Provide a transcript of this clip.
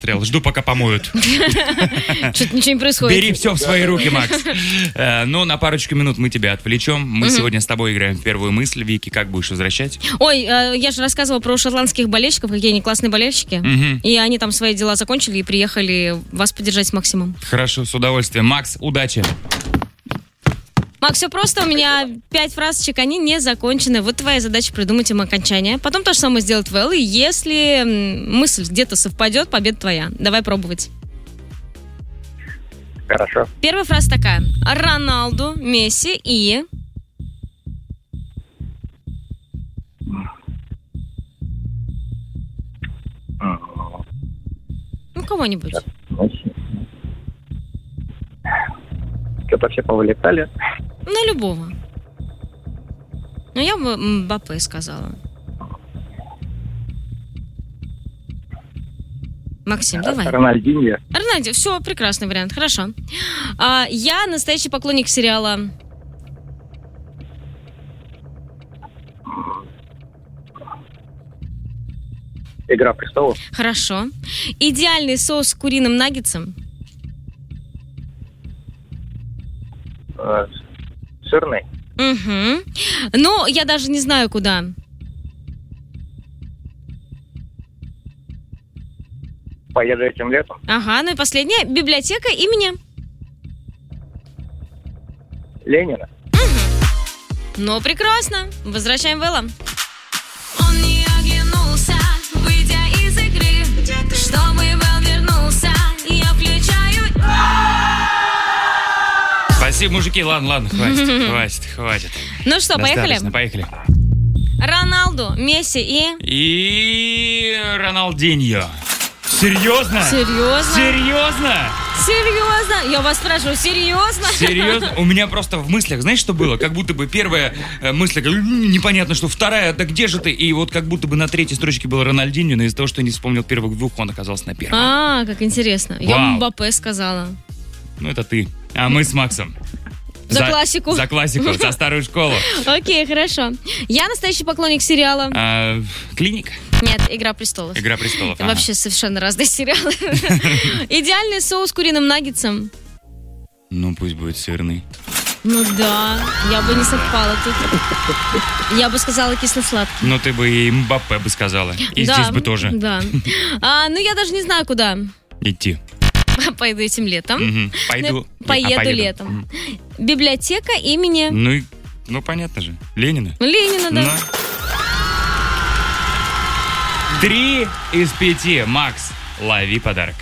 Жду, пока помоют. Что-то ничего не происходит. Бери все в свои руки, Макс. Но на парочку минут мы тебя отвлечем. Мы сегодня с тобой играем в первую мысль. Вики, как будешь возвращать? Ой, я же рассказывала про шотландских болельщиков, какие они классные болельщики. И они там свои дела закончили и приехали вас поддержать с Максимом. Хорошо, с удовольствием. Макс, удачи. Макс, все просто, у меня 5 фразочек, они не закончены. Вот твоя задача придумать им окончание. Потом то же самое сделать Вэл, и если мысль где-то совпадет, победа твоя. Давай пробовать. Хорошо. Первая фраза такая. Роналду, Месси и... Ну, кого-нибудь. Что-то все повылетали. На любого. Ну, я бы Мбаппе сказала. Максим, давай. Рональдиньо. Рональдо, все, прекрасный вариант, хорошо. Я настоящий поклонник сериала... Игра престолов. Хорошо. Идеальный соус с куриным наггетсом. Сырный. Угу. Ну, я даже не знаю, куда. Поеду этим летом. Ага, ну и последняя. Библиотека имени... Ленина. Ну, прекрасно. Возвращаем Вэлла. Он не оглянулся, выйдя из игры. Чтобы Вэл вернулся, я включаю... Спасибо, мужики. Ладно, хватит. Ну что, поехали? Поехали. Роналду, Месси и... И Рональдиньо. Серьезно? Серьезно? Я вас спрашиваю, серьезно? Серьезно? У меня просто в мыслях, знаешь, что было? Как будто бы первая мысль, непонятно, что вторая, да где же ты? И вот как будто бы на третьей строчке был Рональдиньо, но из-за того, что не вспомнил первых двух, он оказался на первом. Как интересно. Я Вау. Мбаппе сказала. Ну, это ты. А мы с Максом. За классику. За классику, за старую школу. Окей, хорошо. Я настоящий поклонник сериала. Клиника? Нет, «Игра престолов». «Игра престолов». Это вообще совершенно разные сериалы. Идеальный соус с куриным наггетсом. Ну, пусть будет сырный. Ну да, я бы не совпала тут. Я бы сказала кисло-сладкий. Ну, ты бы и Мбаппе бы сказала. И Да, здесь бы тоже. Да. Ну, я даже не знаю, куда. Идти. Пойду этим летом. Поеду летом. Библиотека имени... Ну, понятно же. Ленина. Ленина, да. 3 из 5. Макс, лови подарок.